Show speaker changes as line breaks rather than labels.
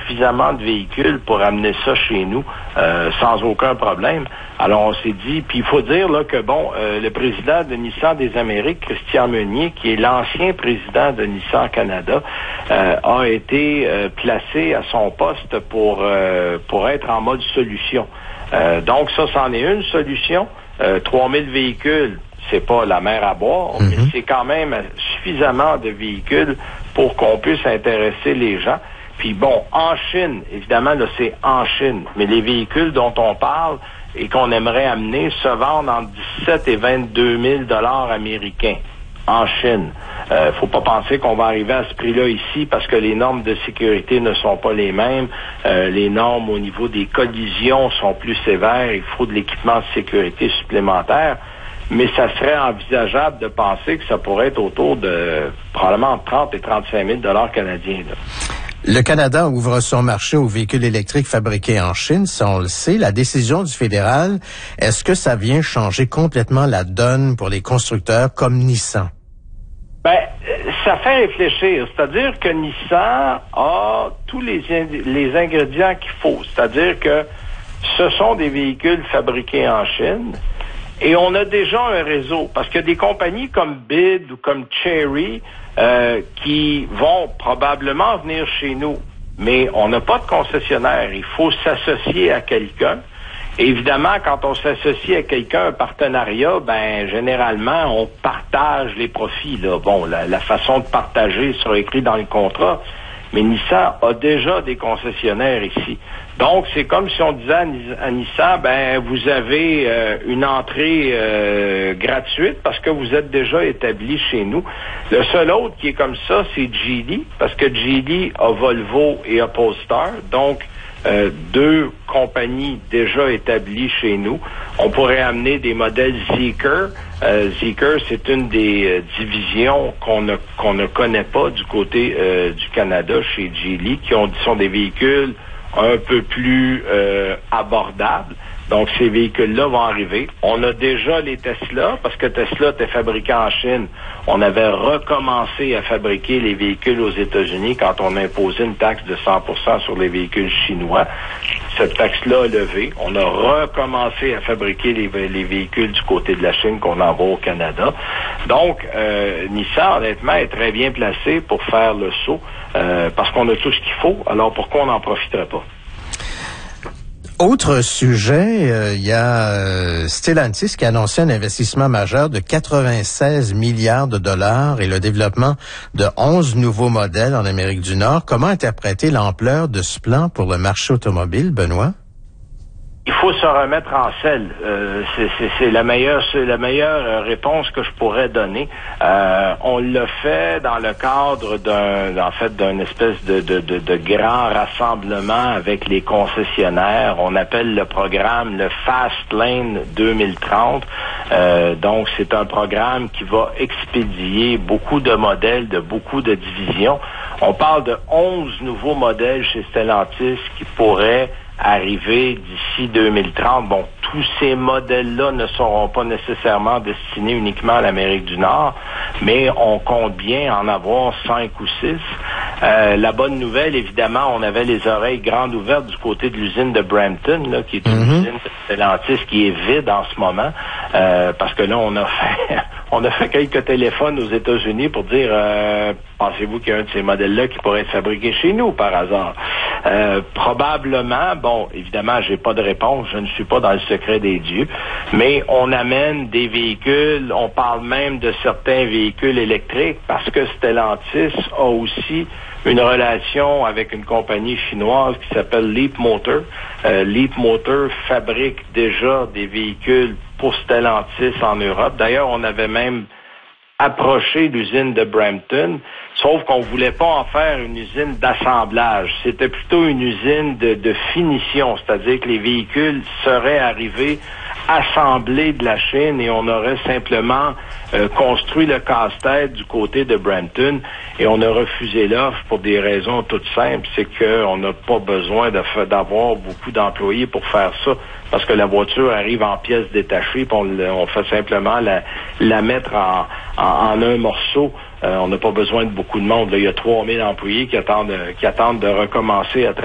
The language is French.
suffisamment de véhicules pour amener ça chez nous sans aucun problème. Alors, on s'est dit, puis il faut dire là que, le président de Nissan des Amériques, Christian Meunier, qui est l'ancien président de Nissan Canada, a été placé à son poste pour être en mode solution. Donc, ça, c'en est une solution. 3000 véhicules, c'est pas la mer à boire, mais c'est quand même suffisamment de véhicules pour qu'on puisse intéresser les gens. Puis en Chine, évidemment, là, c'est en Chine, mais les véhicules dont on parle et qu'on aimerait amener se vendent entre 17 et 22 000 $ américains en Chine. Faut pas penser qu'on va arriver à ce prix-là ici parce que les normes de sécurité ne sont pas les mêmes. Les normes au niveau des collisions sont plus sévères. Il faut de l'équipement de sécurité supplémentaire. Mais ça serait envisageable de penser que ça pourrait être autour de probablement entre 30 et 35 000 $ canadiens. Là.
Le Canada ouvre son marché aux véhicules électriques fabriqués en Chine, ça on le sait. La décision du fédéral, est-ce que ça vient changer complètement la donne pour les constructeurs comme Nissan?
Ça fait réfléchir. C'est-à-dire que Nissan a tous les ingrédients qu'il faut. C'est-à-dire que ce sont des véhicules fabriqués en Chine. Et on a déjà un réseau, parce qu'il y a des compagnies comme BID ou comme Chery qui vont probablement venir chez nous, mais on n'a pas de concessionnaire. Il faut s'associer à quelqu'un. Et évidemment, quand on s'associe à quelqu'un, un partenariat, généralement, on partage les profits. Là. La façon de partager sera écrite dans le contrat, mais Nissan a déjà des concessionnaires ici. Donc, c'est comme si on disait à Nissan, vous avez une entrée gratuite parce que vous êtes déjà établi chez nous. Le seul autre qui est comme ça, c'est Geely, parce que Geely a Volvo et a Polestar. Donc, deux compagnies déjà établies chez nous. On pourrait amener des modèles Zeekr. Zeekr, c'est une des divisions qu'on ne connaît pas du côté du Canada chez Geely, qui sont des véhicules un peu plus abordables. Donc, ces véhicules-là vont arriver. On a déjà les Tesla, parce que Tesla était fabriqué en Chine. On avait recommencé à fabriquer les véhicules aux États-Unis quand on a imposé une taxe de 100% sur les véhicules chinois. Cette taxe-là a levé. On a recommencé à fabriquer les véhicules du côté de la Chine qu'on envoie au Canada. Donc, Nissan, honnêtement, est très bien placé pour faire le saut parce qu'on a tout ce qu'il faut. Alors, pourquoi on n'en profiterait pas?
Autre sujet, il y a Stellantis qui a annoncé un investissement majeur de 96 milliards de dollars et le développement de 11 nouveaux modèles en Amérique du Nord. Comment interpréter l'ampleur de ce plan pour le marché automobile, Benoît?
Il faut se remettre en selle. C'est la meilleure réponse que je pourrais donner. On l'a fait dans le cadre d'un espèce de grand rassemblement avec les concessionnaires. On appelle le programme le Fast Lane 2030. Donc, c'est un programme qui va expédier beaucoup de modèles de beaucoup de divisions. On parle de 11 nouveaux modèles chez Stellantis qui pourraient arriver d'ici 2030. Tous ces modèles-là ne seront pas nécessairement destinés uniquement à l'Amérique du Nord, mais on compte bien en avoir 5 ou 6. La bonne nouvelle, évidemment, on avait les oreilles grandes ouvertes du côté de l'usine de Brampton, là, qui est une usine de Stellantis qui est vide en ce moment, parce que là, on a fait quelques téléphones aux États-Unis pour dire pensez-vous qu'il y a un de ces modèles-là qui pourrait être fabriqué chez nous, par hasard? Probablement, évidemment, j'ai pas de réponse, je ne suis pas dans le secret des dieux, mais on amène des véhicules, on parle même de certains véhicules électriques, parce que Stellantis a aussi une relation avec une compagnie chinoise qui s'appelle Leap Motor. Leap Motor fabrique déjà des véhicules pour Stellantis en Europe. D'ailleurs, on avait même approché l'usine de Brampton, sauf qu'on voulait pas en faire une usine d'assemblage. C'était plutôt une usine de finition, c'est-à-dire que les véhicules seraient arrivés assemblés de la Chine et on aurait simplement construit le casse-tête du côté de Brampton et on a refusé l'offre pour des raisons toutes simples, c'est qu'on n'a pas besoin d'avoir beaucoup d'employés pour faire ça, parce que la voiture arrive en pièces détachées, puis on fait simplement la mettre en un morceau. On n'a pas besoin de beaucoup de monde. Là, il y a 3000 employés qui attendent de recommencer à travailler.